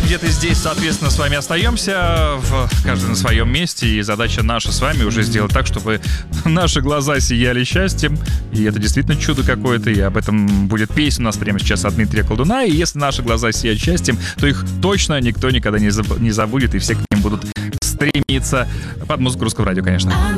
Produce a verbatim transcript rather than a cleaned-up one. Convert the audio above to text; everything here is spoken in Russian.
где-то здесь, соответственно, с вами остаемся, в, каждый на своем месте, и задача наша с вами уже сделать так, чтобы наши глаза сияли счастьем, и это действительно чудо какое-то, и об этом будет песня у нас прямо сейчас от Дмитрия Колдуна, и если наши глаза сияют счастьем, то их точно никто никогда не забудет, и все к ним будут стремиться под музыку Русского радио, конечно.